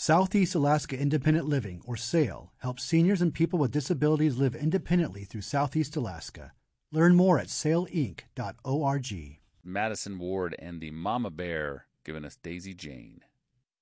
Southeast Alaska Independent Living, or SAIL, helps seniors and people with disabilities live independently through Southeast Alaska. Learn more at sailinc.org. Madison Ward and the Mama Bear giving us Daisy Jane.